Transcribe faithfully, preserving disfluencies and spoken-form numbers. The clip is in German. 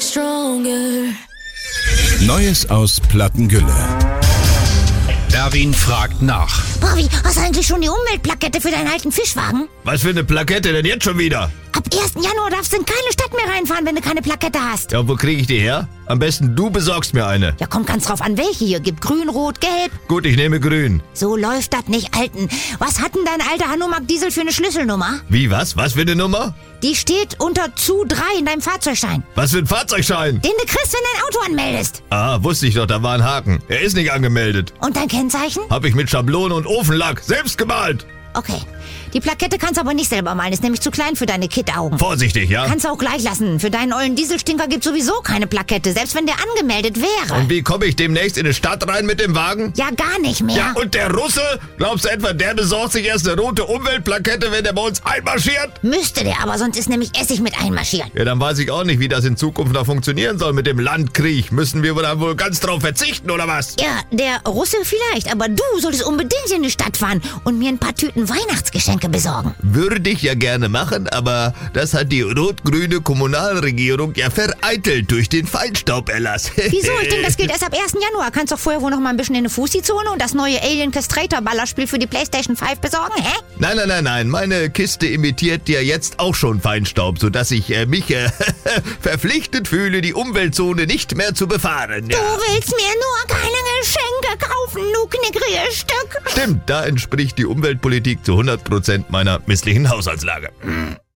stronger. Neues aus Plattengülle. Erwin fragt nach. Bobby, hast du eigentlich schon die Umweltplakette für deinen alten Fischwagen? Was für eine Plakette denn jetzt schon wieder? Ab ersten Januar darfst du in keine Stadt mehr reinfahren, wenn du keine Plakette hast. Ja, wo kriege ich die her? Am besten du besorgst mir eine. Ja, kommt ganz drauf an, welche hier gibt. Grün, Rot, Gelb. Gut, ich nehme grün. So läuft das nicht, Alten. Was hat denn dein alter Hanomag Diesel für eine Schlüsselnummer? Wie, was? Was für eine Nummer? Die steht unter zu drei in deinem Fahrzeugschein. Was für ein Fahrzeugschein? Den du kriegst, wenn dein Auto anmeldest. Ah, wusste ich doch, da war ein Haken. Er ist nicht angemeldet. Und dein Kennzeichen? Hab ich mit Schablone und Ofenlack selbst gemalt. Okay. Die Plakette kannst du aber nicht selber malen, ist nämlich zu klein für deine Kid-Augen. Vorsichtig, ja? Kannst du auch gleich lassen. Für deinen ollen Dieselstinker gibt's sowieso keine Plakette, selbst wenn der angemeldet wäre. Und wie komme ich demnächst in die Stadt rein mit dem Wagen? Ja, gar nicht mehr. Ja, und der Russe? Glaubst du etwa, der besorgt sich erst eine rote Umweltplakette, wenn der bei uns einmarschiert? Müsste der, aber sonst ist nämlich Essig mit einmarschieren. Ja, dann weiß ich auch nicht, wie das in Zukunft noch funktionieren soll mit dem Landkrieg. Müssen wir dann wohl ganz drauf verzichten, oder was? Ja, der Russe vielleicht, aber du solltest unbedingt in die Stadt fahren und mir ein paar Tüten Weihnachtsgeschenke besorgen. Würde ich ja gerne machen, aber das hat die rot-grüne Kommunalregierung ja vereitelt durch den Feinstauberlass. Wieso? Ich denke, das gilt erst ab ersten Januar. Kannst doch vorher wohl noch mal ein bisschen in eine Fussi-Zone und das neue Alien Castrator Ballerspiel für die PlayStation fünf besorgen, hä? Nein, nein, nein, nein. Meine Kiste imitiert ja jetzt auch schon Feinstaub, sodass ich äh, mich äh, verpflichtet fühle, die Umweltzone nicht mehr zu befahren. Ja. Du willst mir nur keine Geschenke kaufen, du knickrige Stück. Stimmt, da entspricht die Umweltpolitik zu hundert Prozent meiner misslichen Haushaltslage.